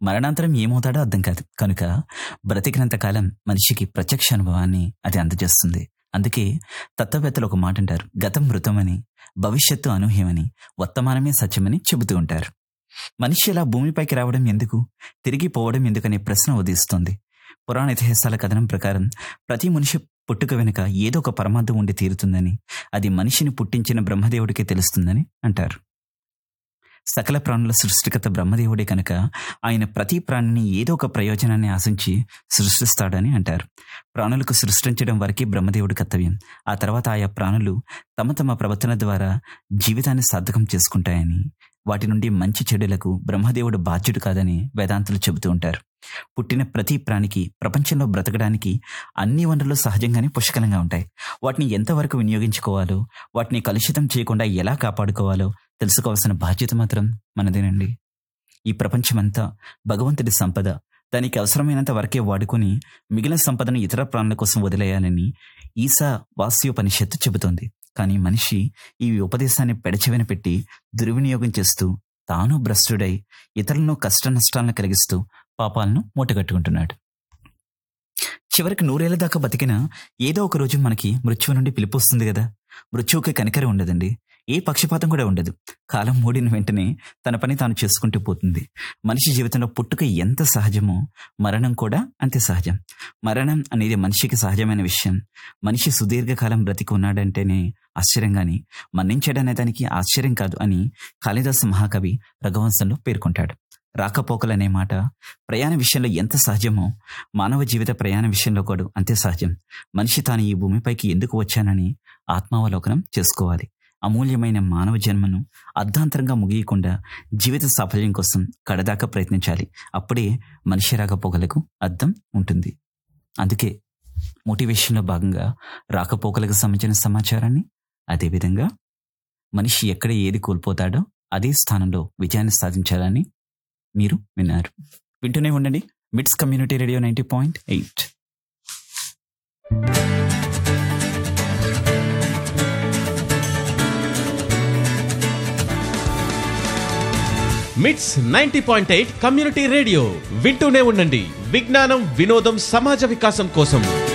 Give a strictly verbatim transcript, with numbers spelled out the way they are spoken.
మరణాంతరం ఏమవుతాడో అర్థం కాదు. కనుక బ్రతికినంత కాలం మనిషికి ప్రత్యక్ష అనుభవాన్ని అది అందజేస్తుంది. అందుకే తత్వవేత్తలు ఒక మాట అంటారు, గతం మృతమని, భవిష్యత్తు అనూహ్యమని, వర్తమానమే సత్యమని చెబుతూ ఉంటారు. మనిషి ఇలా భూమిపైకి రావడం ఎందుకు, తిరిగి పోవడం ఎందుకనే ప్రశ్న ఉదయిస్తుంది. పురాణ ఇతిహాసాల కథనం ప్రకారం ప్రతి మనిషి పుట్టుక వెనుక ఏదో ఒక పరమార్థం ఉండి తీరుతుందని, అది మనిషిని పుట్టించిన బ్రహ్మదేవుడికే తెలుస్తుందని అంటారు. సకల ప్రాణుల సృష్టికర్త బ్రహ్మదేవుడే కనుక ఆయన ప్రతి ప్రాణిని ఏదో ఒక ప్రయోజనాన్ని ఆశించి సృష్టిస్తాడని అంటారు. ప్రాణులకు సృష్టించడం వరకే బ్రహ్మదేవుడి కర్తవ్యం. ఆ తర్వాత ఆయా ప్రాణులు తమ తమ ప్రవర్తన ద్వారా జీవితాన్ని సార్థకం చేసుకుంటాయని, వాటి నుండి మంచి చెడులకు బ్రహ్మదేవుడు బాధ్యుడు కాదని వేదాంతులు చెబుతూ ఉంటారు. పుట్టిన ప్రతి ప్రాణికి ప్రపంచంలో బ్రతకడానికి అన్ని వనరులు సహజంగానే పుష్కలంగా ఉంటాయి. వాటిని ఎంతవరకు వినియోగించుకోవాలో, వాటిని కలుషితం చేయకుండా ఎలా కాపాడుకోవాలో తెలుసుకోవాల్సిన బాధ్యత మాత్రం మనదేనండి. ఈ ప్రపంచమంతా భగవంతుడి సంపద. దానికి అవసరమైనంత వరకే వాడుకొని మిగిలిన సంపదను ఇతర ప్రాణుల కోసం వదిలేయాలని ఈశా వాస్యోపనిషత్తు చెబుతోంది. కానీ మనిషి ఈ ఉపదేశాన్ని పెడచెవిన పెట్టి దుర్వినియోగం చేస్తూ తాను భ్రష్టుడై ఇతరులను కష్ట నష్టాలను కలిగిస్తూ పాపాలను మూటగట్టుకుంటున్నాడు. చివరికి నూరేళ్ల దాకా బతికినా ఏదో ఒక రోజు మనకి మృత్యువు నుండి పిలుపు వస్తుంది కదా. మృత్యువుకి కనికరం ఉండదండి, ఏ పక్షపాతం కూడా ఉండదు. కాలం మూడిన వెంటనే తన పని తాను చేసుకుంటూ పోతుంది. మనిషి జీవితంలో పుట్టుక ఎంత సహజమో మరణం కూడా అంతే సహజం. మరణం అనేది మనిషికి సహజమైన విషయం. మనిషి సుదీర్ఘకాలం బ్రతికి ఉన్నాడంటేనే ఆశ్చర్యంగాని, మరణించాడనే దానికి ఆశ్చర్యం కాదు అని కాళిదాసు మహాకవి రఘువంశంలో పేర్కొంటాడు. రాకపోకలనే మాట ప్రయాణ విషయంలో ఎంత సహజమో మానవ జీవిత ప్రయాణ విషయంలో కూడా అంతే సహజం. మనిషి తాను ఈ భూమిపైకి ఎందుకు వచ్చానని ఆత్మావలోకనం చేసుకోవాలి. అమూల్యమైన మానవ జన్మను అర్ధాంతరంగా ముగియకుండా జీవిత సాఫల్యం కోసం కడదాకా ప్రయత్నించాలి. అప్పుడే మనిషి రాకపోకలకు అర్థం ఉంటుంది. అందుకే మోటివేషన్లో భాగంగా రాకపోకలకు సంబంధించిన సమాచారాన్ని, అదేవిధంగా మనిషి ఎక్కడ ఏది కోల్పోతాడో అదే స్థానంలో విజయాన్ని సాధించాలని మీరు విన్నారు. వింటూనే ఉండండి మిట్స్ community radio ninety point eight. మిట్స్ ninety point eight community radio వింటూనే ఉండండి. విజ్ఞానం, వినోదం, సమాజ వికాసం కోసం.